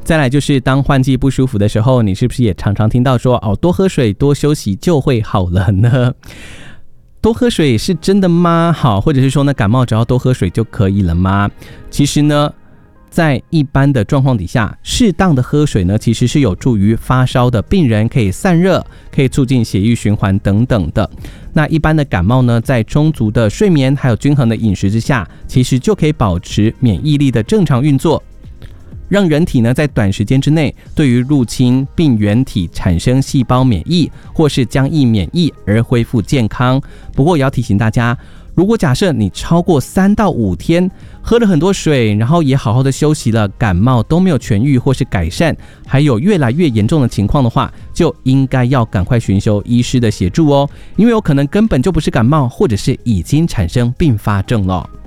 再来就是当换季不舒服的时候，你是不是也常常听到说多喝水多休息就会好了呢？多喝水是真的吗？好，或者是说呢，感冒只要多喝水就可以了吗？其实呢，在一般的状况底下，适当的喝水呢，其实是有助于发烧的病人可以散热，可以促进血液循环等等的。那一般的感冒呢，在充足的睡眠还有均衡的饮食之下，其实就可以保持免疫力的正常运作，让人体呢在短时间之内对于入侵病原体产生细胞免疫或是浆液免疫而恢复健康。不过也要提醒大家，如果假设你超过3到5天喝了很多水，然后也好好的休息了，感冒都没有痊愈或是改善，还有越来越严重的情况的话，就应该要赶快寻求医师的协助哦，因为有可能根本就不是感冒，或者是已经产生并发症了。